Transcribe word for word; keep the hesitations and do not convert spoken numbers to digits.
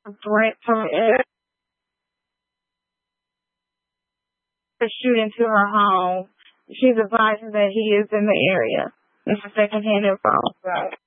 a threat from it to shoot into her home. She's advising that he is in the area. It's a second-hand info. Right.